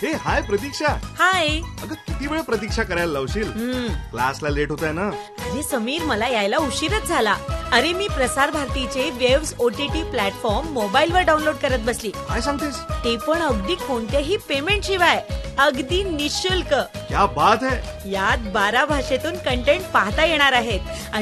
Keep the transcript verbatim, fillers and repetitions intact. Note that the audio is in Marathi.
हे हाय प्रतीक्षा. हाय. अगं किती वेळ प्रतीक्षा करायला लावशील? क्लासला लेट होत आहे ना. अरे समीर, मला यायला उशीरच झाला. अरे मी प्रसार भारतीचे वेव्स ओटीटी प्लॅटफॉर्म मोबाईलवर डाउनलोड करत बसली. काय सांगतेस? ते पण अगदी कोणत्याही पेमेंट शिवाय, अगदी निशुल्क. क्या बात है. यात बारा भाषेतून कंटेंट पाहता येणार आहेत.